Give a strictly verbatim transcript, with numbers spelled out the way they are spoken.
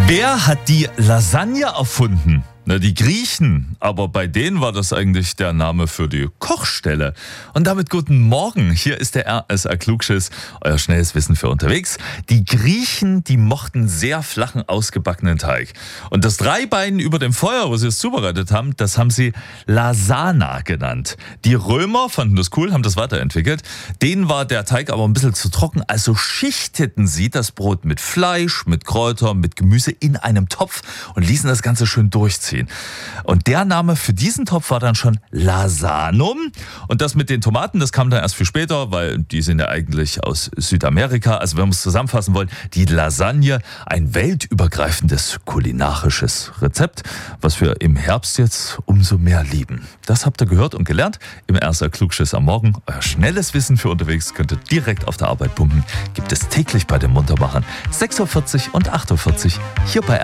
Wer hat die Lasagne erfunden? Na, die Griechen, aber bei denen war das eigentlich der Name für die Kochstelle. Und damit guten Morgen, hier ist der R S A Klugschiss, euer schnelles Wissen für unterwegs. Die Griechen, die mochten sehr flachen, ausgebackenen Teig. Und das Dreibein über dem Feuer, wo sie es zubereitet haben, das haben sie Lasana genannt. Die Römer fanden das cool, haben das weiterentwickelt. Denen war der Teig aber ein bisschen zu trocken, also schichteten sie das Brot mit Fleisch, mit Kräutern, mit Gemüse in einem Topf und ließen das Ganze schön durchziehen. Und der Name für diesen Topf war dann schon Lasanum. Und das mit den Tomaten, das kam dann erst viel später, weil die sind ja eigentlich aus Südamerika. Also wenn wir es zusammenfassen wollen, die Lasagne, ein weltübergreifendes kulinarisches Rezept, was wir im Herbst jetzt umso mehr lieben. Das habt ihr gehört und gelernt im R S A Klugschiss am Morgen. Euer schnelles Wissen für unterwegs könnt ihr direkt auf der Arbeit pumpen. Gibt es täglich bei den Muntermachern sechs Uhr vierzig und acht Uhr vierzig hier bei